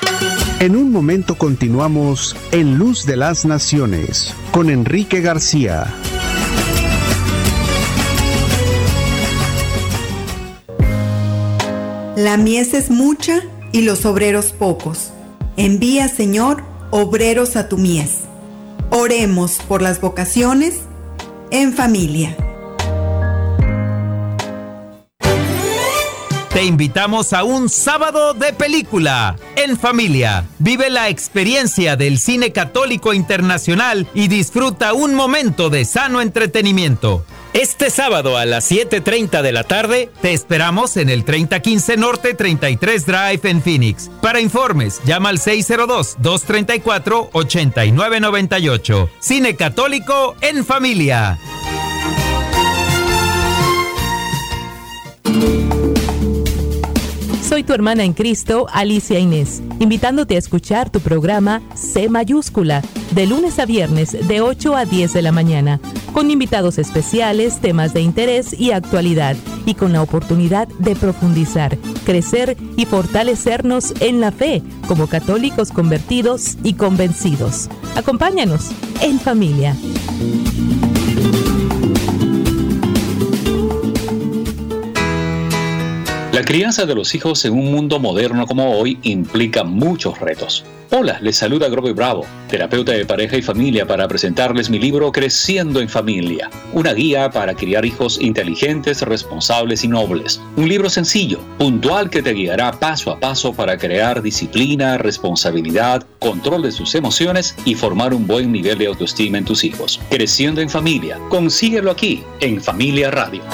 En un momento continuamos en Luz de las Naciones con Enrique García. La mies es mucha y los obreros pocos. Envía, Señor, obreros a tu mies. Oremos por las vocaciones en familia. Te invitamos a un sábado de película en familia. Vive la experiencia del cine católico internacional y disfruta un momento de sano entretenimiento. Este sábado a las 7:30 de la tarde te esperamos en el 3015 Norte 33 Drive en Phoenix. Para informes, llama al 602-234-8998. Cine católico en familia. Soy tu hermana en Cristo, Alicia Inés, invitándote a escuchar tu programa C Mayúscula, de lunes a viernes de 8 a 10 de la mañana, con invitados especiales, temas de interés y actualidad, y con la oportunidad de profundizar, crecer y fortalecernos en la fe, como católicos convertidos y convencidos. Acompáñanos en familia. La crianza de los hijos en un mundo moderno como hoy implica muchos retos. Hola, les saluda Grover Bravo, terapeuta de pareja y familia, para presentarles mi libro Creciendo en Familia, una guía para criar hijos inteligentes, responsables y nobles. Un libro sencillo, puntual, que te guiará paso a paso para crear disciplina, responsabilidad, control de sus emociones y formar un buen nivel de autoestima en tus hijos. Creciendo en Familia, consíguelo aquí, en Familia Radio.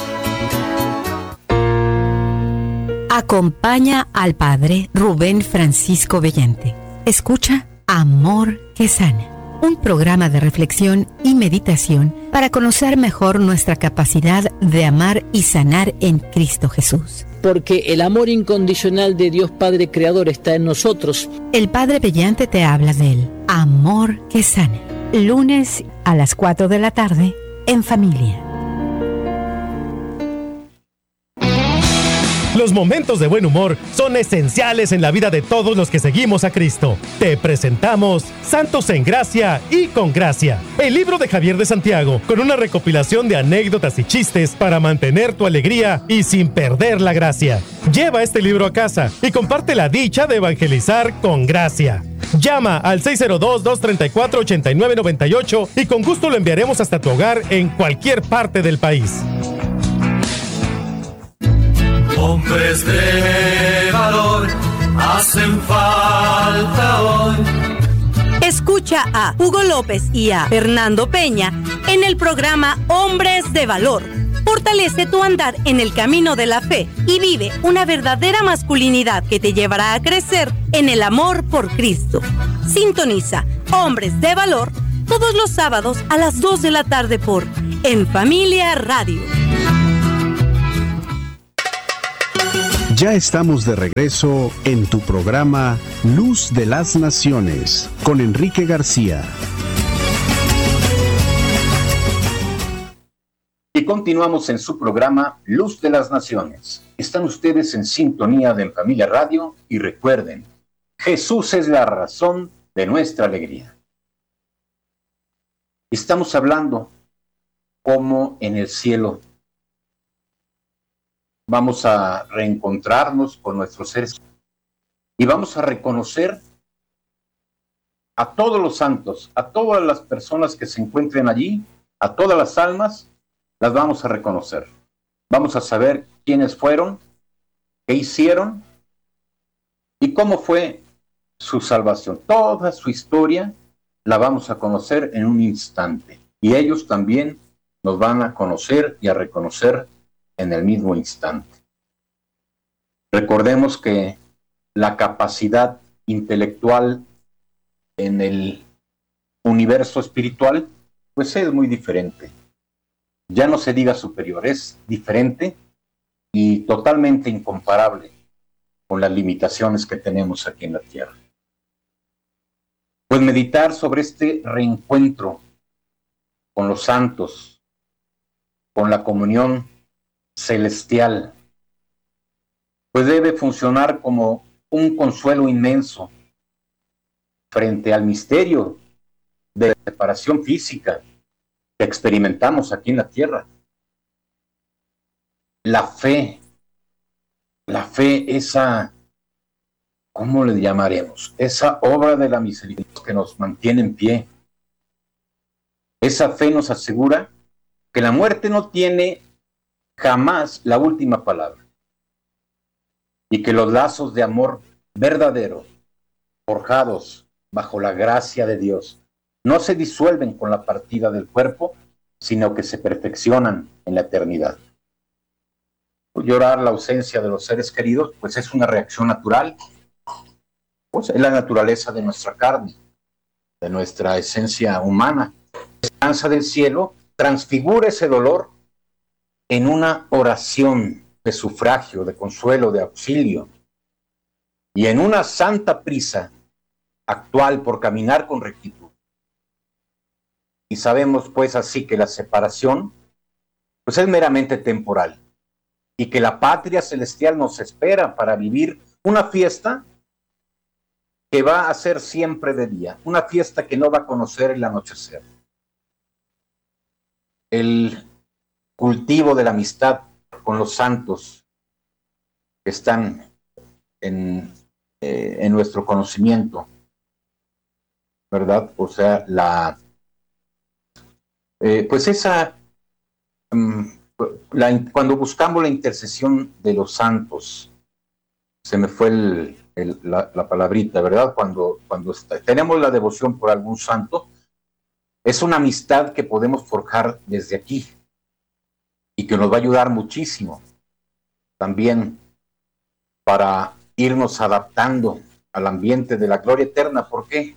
Acompaña al Padre Rubén Francisco Bellante. Escucha Amor que Sana, un programa de reflexión y meditación para conocer mejor nuestra capacidad de amar y sanar en Cristo Jesús. Porque el amor incondicional de Dios Padre Creador está en nosotros. El Padre Bellante te habla del Amor que Sana, lunes a las 4 de la tarde en familia. Los momentos de buen humor son esenciales en la vida de todos los que seguimos a Cristo. Te presentamos Santos en Gracia y con Gracia, el libro de Javier de Santiago, con una recopilación de anécdotas y chistes para mantener tu alegría y sin perder la gracia. Lleva este libro a casa y comparte la dicha de evangelizar con gracia. Llama al 602-234-8998 y con gusto lo enviaremos hasta tu hogar en cualquier parte del país. Hombres de valor hacen falta hoy. Escucha a Hugo López y a Fernando Peña en el programa Hombres de Valor. Fortalece tu andar en el camino de la fe y vive una verdadera masculinidad que te llevará a crecer en el amor por Cristo. Sintoniza Hombres de Valor todos los sábados a las 2 de la tarde por En Familia Radio. Ya estamos de regreso en tu programa Luz de las Naciones con Enrique García. Y continuamos en su programa Luz de las Naciones. Están ustedes en sintonía de Familia Radio y recuerden, Jesús es la razón de nuestra alegría. Estamos hablando cómo en el cielo vamos a reencontrarnos con nuestros seres y vamos a reconocer a todos los santos, a todas las personas que se encuentren allí, a todas las almas, las vamos a reconocer. Vamos a saber quiénes fueron, qué hicieron y cómo fue su salvación. Toda su historia la vamos a conocer en un instante y ellos también nos van a conocer y a reconocer en el mismo instante. Recordemos que la capacidad intelectual en el universo espiritual, pues es muy diferente. Ya no se diga superior, es diferente y totalmente incomparable con las limitaciones que tenemos aquí en la tierra. Pues meditar sobre este reencuentro con los santos, con la comunión celestial, pues debe funcionar como un consuelo inmenso frente al misterio de la separación física que experimentamos aquí en la tierra. La fe, esa, ¿cómo le llamaremos? Esa obra de la misericordia que nos mantiene en pie. Esa fe nos asegura que la muerte no tiene jamás la última palabra y que los lazos de amor verdadero, forjados bajo la gracia de Dios, no se disuelven con la partida del cuerpo, sino que se perfeccionan en la eternidad. Llorar la ausencia de los seres queridos, pues es una reacción natural, pues es la naturaleza de nuestra carne, de nuestra esencia humana. La esperanza del cielo transfigura ese dolor en una oración de sufragio, de consuelo, de auxilio, y en una santa prisa actual por caminar con rectitud. Y sabemos pues así que la separación pues es meramente temporal y que la patria celestial nos espera para vivir una fiesta que va a ser siempre de día, una fiesta que no va a conocer el anochecer. El cultivo de la amistad con los santos que están en nuestro conocimiento, ¿verdad? O sea, pues esa, cuando buscamos la intercesión de los santos, se me fue la palabrita, ¿verdad? Cuando tenemos la devoción por algún santo, es una amistad que podemos forjar desde aquí y que nos va a ayudar muchísimo también para irnos adaptando al ambiente de la gloria eterna. ¿Por qué?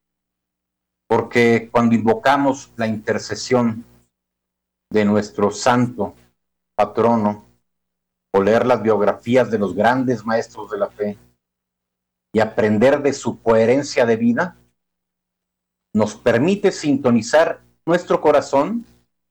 Porque cuando invocamos la intercesión de nuestro santo patrono, o leer las biografías de los grandes maestros de la fe y aprender de su coherencia de vida, nos permite sintonizar nuestro corazón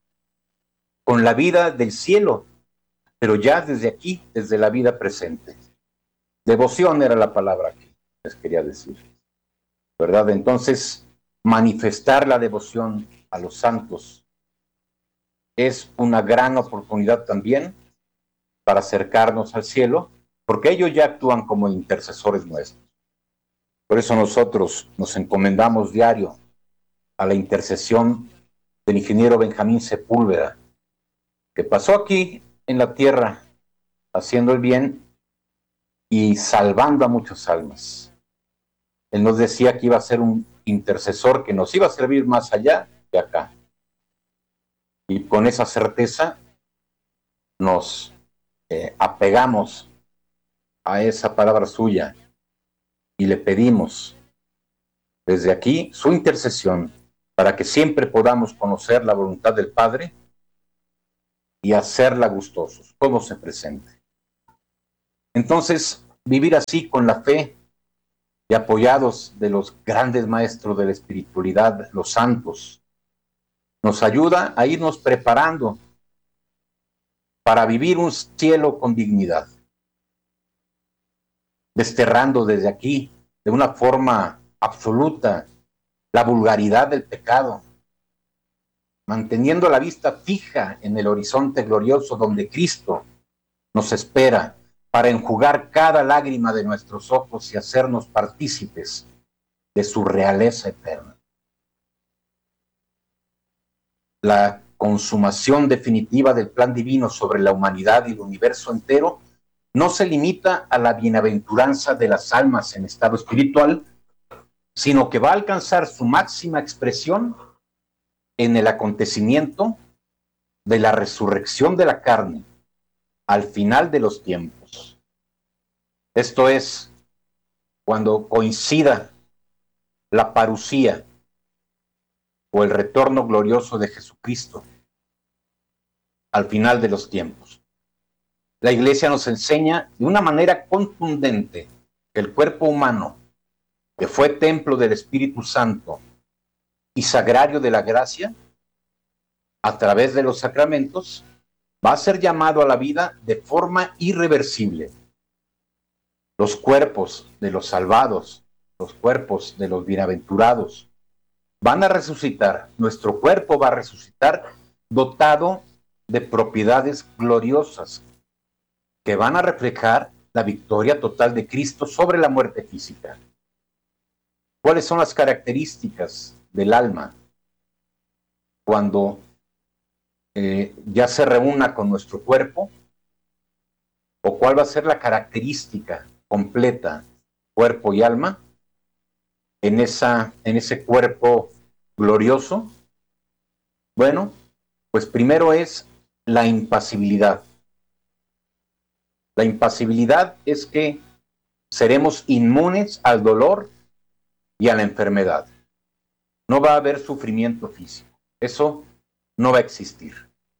con la vida del cielo, pero ya desde aquí, desde la vida presente. Devoción era la palabra que les quería decir, ¿verdad? Entonces, manifestar la devoción a los santos es una gran oportunidad también para acercarnos al cielo, porque ellos ya actúan como intercesores nuestros. Por eso nosotros nos encomendamos diario a la intercesión del ingeniero Benjamín Sepúlveda, que pasó aquí en la tierra haciendo el bien y salvando a muchas almas. Él nos decía que iba a ser un intercesor que nos iba a servir más allá que acá. Y con esa certeza nos apegamos a esa palabra suya y le pedimos desde aquí su intercesión para que siempre podamos conocer la voluntad del Padre y hacerla gustosos, como se presente. Entonces, vivir así con la fe y apoyados de los grandes maestros de la espiritualidad, los santos, nos ayuda a irnos preparando para vivir un cielo con dignidad, desterrando desde aquí, de una forma absoluta, la vulgaridad del pecado, manteniendo la vista fija en el horizonte glorioso donde Cristo nos espera para enjugar cada lágrima de nuestros ojos y hacernos partícipes de su realeza eterna. La consumación definitiva del plan divino sobre la humanidad y el universo entero no se limita a la bienaventuranza de las almas en estado espiritual, sino que va a alcanzar su máxima expresión en el acontecimiento de la resurrección de la carne al final de los tiempos. Esto es, cuando coincida la parusía o el retorno glorioso de Jesucristo al final de los tiempos. La Iglesia nos enseña de una manera contundente que el cuerpo humano, que fue templo del Espíritu Santo y sagrario de la gracia, a través de los sacramentos, va a ser llamado a la vida de forma irreversible. Los cuerpos de los salvados los cuerpos de los bienaventurados, van a resucitar, nuestro cuerpo va a resucitar dotado de propiedades gloriosas que van a reflejar la victoria total de Cristo sobre la muerte física. ¿Cuáles son las características del alma cuando ya se reúna con nuestro cuerpo? ¿O cuál va a ser la característica completa, cuerpo y alma, en ese cuerpo glorioso? Bueno, pues primero es la impasibilidad. La impasibilidad es que seremos inmunes al dolor y a la enfermedad. No va a haber sufrimiento físico. Eso no va a existir.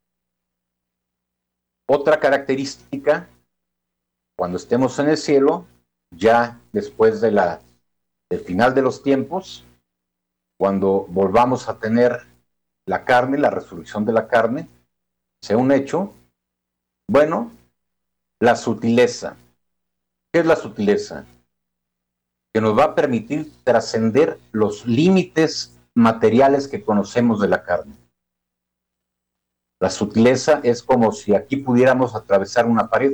Otra característica, cuando estemos en el cielo, ya después del final de los tiempos, cuando volvamos a tener la carne, la resurrección de la carne, sea un hecho, bueno, la sutileza. ¿Qué es la sutileza? Que nos va a permitir trascender los límites materiales que conocemos de la carne. La sutileza es como si aquí pudiéramos atravesar una pared.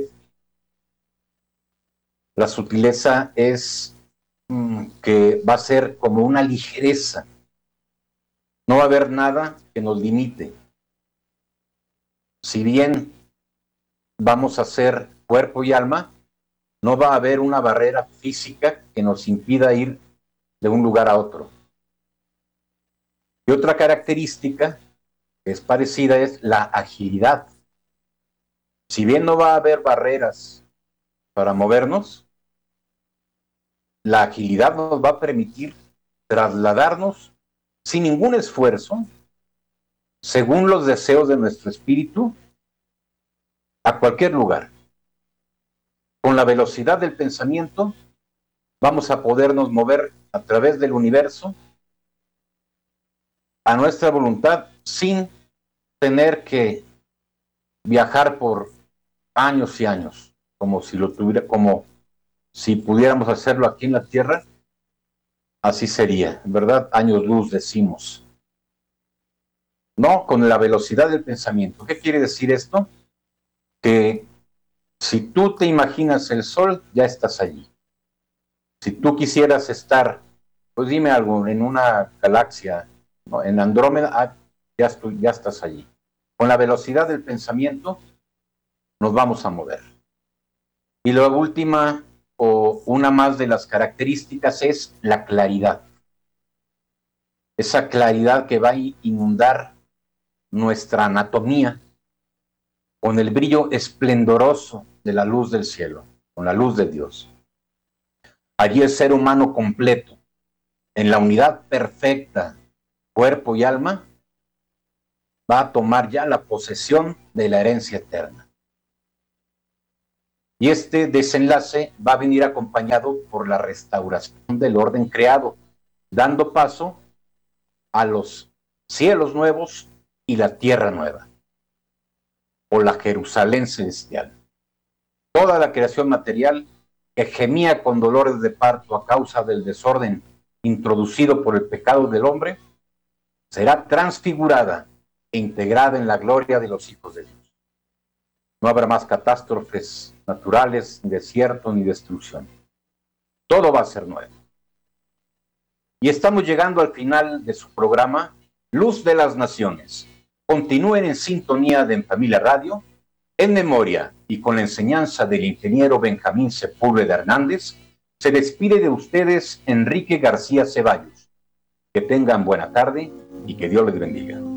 La sutileza es que va a ser como una ligereza. No va a haber nada que nos limite. Si bien vamos a ser cuerpo y alma, no va a haber una barrera física que nos impida ir de un lugar a otro. Y otra característica que es parecida es la agilidad. Si bien no va a haber barreras para movernos, la agilidad nos va a permitir trasladarnos sin ningún esfuerzo, según los deseos de nuestro espíritu, a cualquier lugar. Con la velocidad del pensamiento, vamos a podernos mover a través del universo a nuestra voluntad sin tener que viajar por años y años, como si pudiéramos hacerlo aquí en la Tierra. Así sería, ¿verdad? Años luz decimos. No, con la velocidad del pensamiento. ¿Qué quiere decir esto? Que si tú te imaginas el sol, ya estás allí. Si tú quisieras estar, pues dime algo, en una galaxia, ¿no? En Andrómeda, ya estás allí. Con la velocidad del pensamiento nos vamos a mover. Y la última, o una más de las características, es la claridad. Esa claridad que va a inundar nuestra anatomía con el brillo esplendoroso de la luz del cielo, con la luz de Dios. Allí el ser humano completo, en la unidad perfecta, cuerpo y alma, va a tomar ya la posesión de la herencia eterna. Y este desenlace va a venir acompañado por la restauración del orden creado, dando paso a los cielos nuevos y la tierra nueva, o la Jerusalén celestial. Toda la creación material que gemía con dolores de parto a causa del desorden introducido por el pecado del hombre, será transfigurada e integrada en la gloria de los hijos de Dios. No habrá más catástrofes naturales, ni desierto, ni destrucción. Todo va a ser nuevo. Y estamos llegando al final de su programa, Luz de las Naciones. Continúen en sintonía de En Familia Radio, en memoria y con la enseñanza del ingeniero Benjamín Sepúlveda Hernández. Se despide de ustedes Enrique García Ceballos. Que tengan buena tarde y que Dios les bendiga.